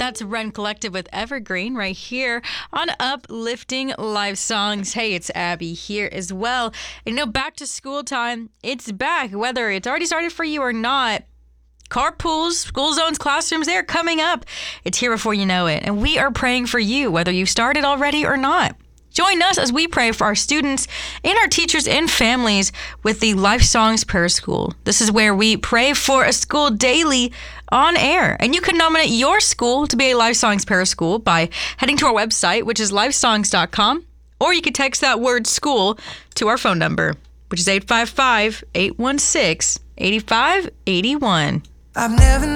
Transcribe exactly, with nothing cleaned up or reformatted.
That's Run Collective with Evergreen right here on Uplifting Live Songs. Hey, it's Abby here as well. And you know, back to school time, it's back, whether it's already started for you or not. Carpools, school zones, classrooms, they're coming up. It's here before you know it. And we are praying for you, whether you've started already or not. Join us as we pray for our students and our teachers and families with the Life Songs Prayer School. This is where we pray for a school daily on air. And you can nominate your school to be a Life Songs Prayer School by heading to our website, which is lifesongs dot com, or you can text that word school to our phone number, which is eight five five, eight one six, eight five eight one. I've never